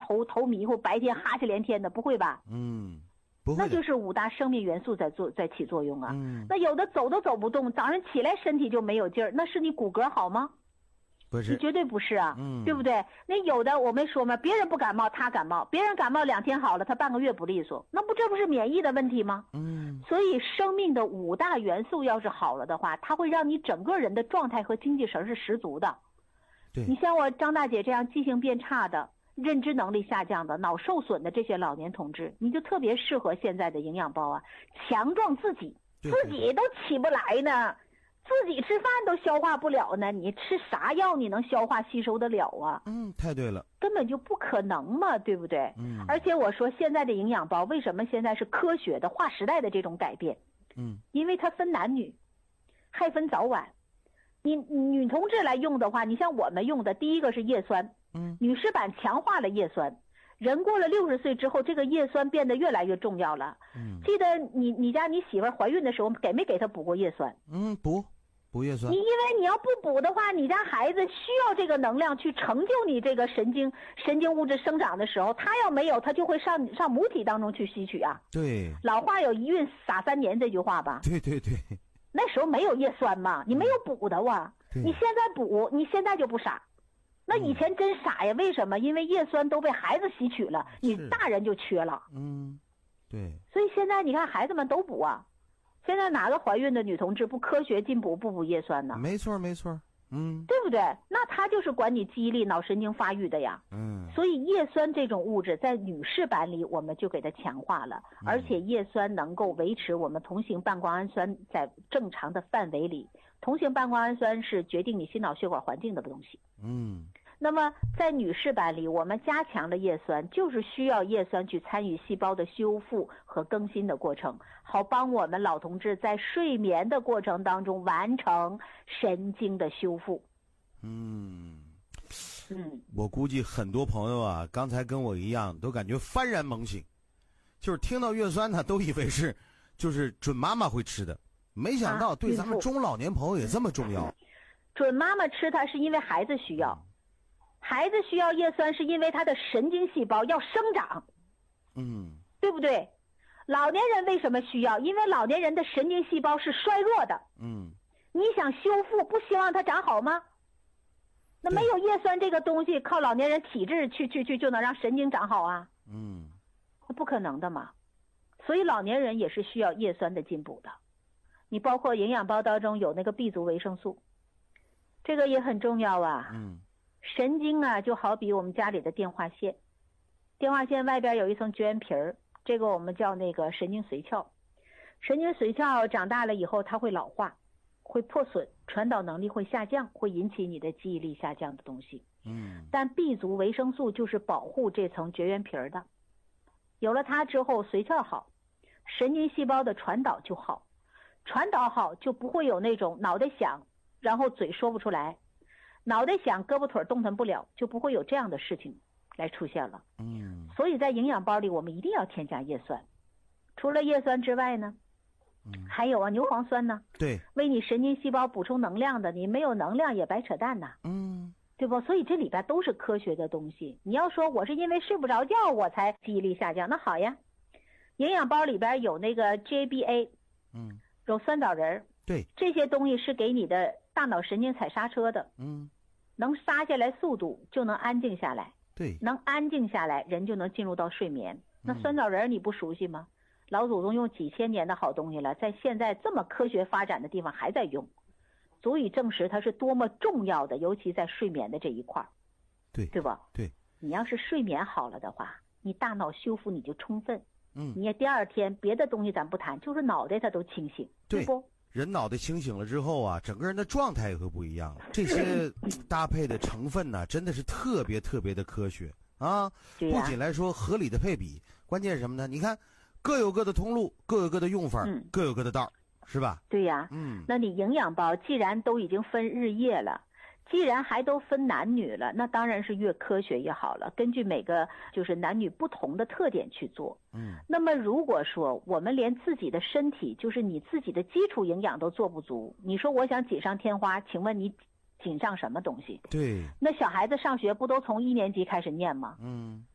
头迷糊，白天哈气连天的，不会吧？ 不会的。 那就是5大生命元素在起作用啊。那有的走都走不动，早上起来身体就没有劲儿，那是你骨骼好吗？ 不是， 你绝对不是啊，对不对？那有的我没说吗？别人不感冒，他感冒；别人感冒2天好了，他半个月不利索，这不是免疫的问题吗？所以生命的5大元素要是好了的话，它会让你整个人的状态和精气神是十足的。 对， 你像我张大姐这样记性变差的、认知能力下降的、脑受损的这些老年同志，你就特别适合现在的营养包啊，强壮自己，自己都起不来呢。自己吃饭都消化不了呢，你吃啥药你能消化吸收得了啊？ 太对了， 根本就不可能嘛，对不对？而且我说现在的营养包为什么现在是科学的、划时代的这种改变？因为它分男女，还分早晚。你女同志来用的话，你像我们用的第一个是叶酸，女士版强化了叶酸。人过了60岁之后，这个叶酸变得越来越重要了。记得你家你媳妇怀孕的时候给没给她补过叶酸？ 补叶酸。 因为你要不补的话，你家孩子需要这个能量去成就你这个神经物质生长的时候，他要没有，他就会上母体当中去吸取啊。 对。 老话有一孕傻3年这句话吧？ 对。 那时候没有叶酸嘛，你没有补的哇。你现在补，你现在就不傻。那以前真傻呀？为什么？因为叶酸都被孩子吸取了，你大人就缺了。 对。 所以现在你看孩子们都补啊。现在哪个怀孕的女同志不科学进补不补叶酸呢？ 没错。 对不对？那它就是管你记忆力、脑神经发育的呀。所以叶酸这种物质在女士版里我们就给它强化了，而且叶酸能够维持我们同型半胱氨酸在正常的范围里。同型半胱氨酸是决定你心脑血管环境的东西。那么在女士版里，我们加强了叶酸，就是需要叶酸去参与细胞的修复和更新的过程，好帮我们老同志在睡眠的过程当中完成神经的修复。 我估计很多朋友啊，刚才跟我一样都感觉幡然猛醒，就是听到叶酸呢都以为就是准妈妈会吃的，没想到对咱们中老年朋友也这么重要。 准妈妈吃它是因为孩子需要，孩子需要叶酸是因为他的神经细胞要生长，对不对？老年人为什么需要？因为老年人的神经细胞是衰弱的，你想修复，不希望它长好吗？那没有叶酸这个东西，靠老年人体质去就能让神经长好啊？不可能的嘛。所以老年人也是需要叶酸的进补的。你包括营养包当中有那个 B 族维生素，这个也很重要啊。神经啊，就好比我们家里的电话线，电话线外边有一层绝缘皮儿，这个我们叫那个神经髓鞘。神经髓鞘长大了以后，它会老化，会破损，传导能力会下降，会引起你的记忆力下降的东西。但 B 族维生素就是保护这层绝缘皮儿的，有了它之后，髓鞘好，神经细胞的传导就好，传导好就不会有那种脑袋响，然后嘴说不出来。脑袋想胳膊腿动弹不了，就不会有这样的事情来出现了。所以在营养包里我们一定要添加叶酸。除了叶酸之外呢，还有啊牛磺酸呢， 对， 为你神经细胞补充能量的，你没有能量也白扯淡呐。对不？所以这里边都是科学的东西。你要说我是因为睡不着觉我才记忆力下降，那好呀，营养包里边有那个 GABA， 有酸枣仁， 对， 这些东西是给你的大脑神经踩刹车的，能刹下来速度就能安静下来， 对， 能安静下来人就能进入到睡眠。那酸枣仁你不熟悉吗？老祖宗用几千年的好东西了，在现在这么科学发展的地方还在用，足以证实它是多么重要的，尤其在睡眠的这一块，对吧？ 对， 你要是睡眠好了的话，你大脑修复你就充分，你也第二天别的东西咱不谈，就是脑袋它都清醒，对不？ 人脑袋清醒了之后啊，整个人的状态也会不一样了。这些搭配的成分呢，真的是特别特别的科学啊！不仅来说合理的配比，关键是什么呢？你看，各有各的通路，各有各的用法，各有各的道，是吧？ 对呀，那你营养包既然都已经分日夜了，既然还都分男女了，那当然是越科学越好了，根据每个就是男女不同的特点去做。那么如果说我们连自己的身体，就是你自己的基础营养都做不足，你说我想锦上添花，请问你锦上什么东西？ 对， 那小孩子上学不都从1年级开始念吗？